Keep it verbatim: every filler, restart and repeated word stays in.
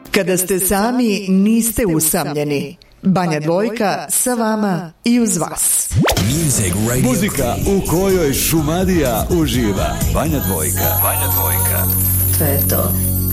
Kada ste sami, niste usamljeni. Banja Dvojka sa vama i uz vas. Muzika u kojoj Šumadija uživa. Banja Dvojka. Banja Dvojka. To je to.